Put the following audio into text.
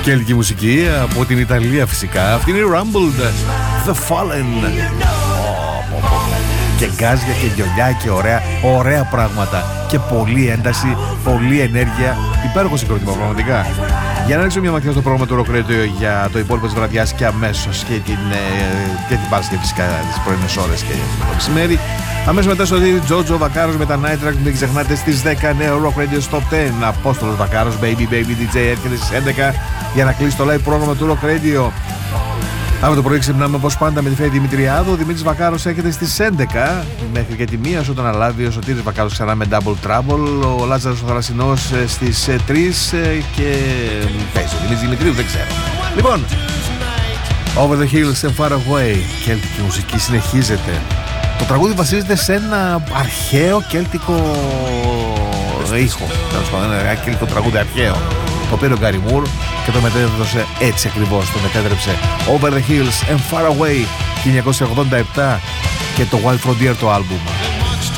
Κέλτικη μουσική από την Ιταλία φυσικά. Αυτή είναι η Rumbled, The Fallen. Και γκάζια και γιολιά και ωραία πράγματα. Και πολλή ένταση, πολλή ενέργεια. Υπέροχο συγκρότημα πραγματικά. Για να ρίξω μια ματιά στο πρόγραμμα του Rock Radio για το υπόλοιπο της βραδιάς και αμέσως και την Παρασκευή φυσικά τις πρωινές ώρες και το μεσημέρι. Αμέσως μετά στο δίδυ Τζότζο Βακάρος με τα Night Track, μην ξεχνάτε στις 10 νέο Rock Radio Stop 10. Απόστολος Βακάρος, Baby DJ έρχεται στις 11 για να κλείσει το live πρόγραμμα του Rock Radio. Αύριο το πρωί ξυπνάμε όπως πάντα με τη Φέη Δημητριάδου. Ο Δημήτρης Βακάρος έρχεται στις 11 μέχρι και τη 1 όταν αναλάβει ο Σωτήρης Βακάρος ξανά με Double Trouble. Ο Λάζαρος ο Θαλασσινός στις 3 και παίζει ο Δημήτρης Δημητρίου, δεν ξέρω. Λοιπόν, Over the Hills and Far Away. Κέλτικη μουσική συνεχίζεται. Το τραγούδι βασίζεται σε ένα αρχαίο κέλτικο ήχο. Τέλος πάντων, ένα κέλτικο τραγούδι αρχαίο. Το πήρε ο Γκάρι Μουρ και το μετέδωσε έτσι ακριβώς. Το μετέδρεψε Over the Hills and Far Away 1987 και το Wild Frontier το άλμπουμ.